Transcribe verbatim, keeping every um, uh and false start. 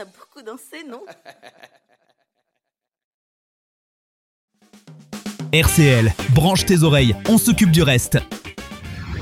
a beaucoup dansé, non? R C L, branche tes oreilles, on s'occupe du reste.